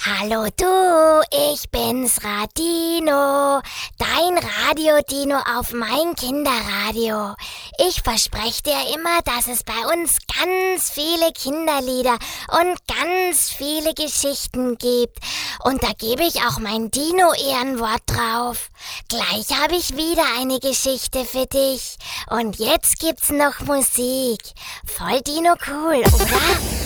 Hallo du, ich bin's Radino, dein Radio-Dino auf mein Kinderradio. Ich verspreche dir immer, dass es bei uns ganz viele Kinderlieder und ganz viele Geschichten gibt. Und da gebe ich auch mein Dino-Ehrenwort drauf. Gleich habe ich wieder eine Geschichte für dich. Und jetzt gibt's noch Musik. Voll Dino cool, oder?